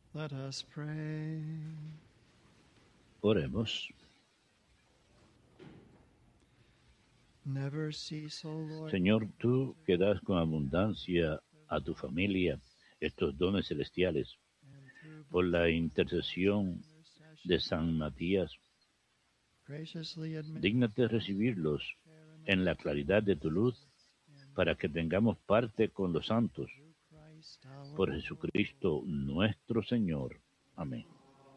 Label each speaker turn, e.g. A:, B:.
A: Let us pray.
B: Oremos.
A: Never cease, O Lord,
B: Señor, tú que das con abundancia a tu familia estos dones celestiales,
A: and through
B: por la intercesión de San Matías,
A: graciously admit
B: dígnate recibirlos en la claridad de tu luz, para que tengamos parte con los santos.
A: through Christ our
B: Por Jesucristo nuestro Señor. Amén.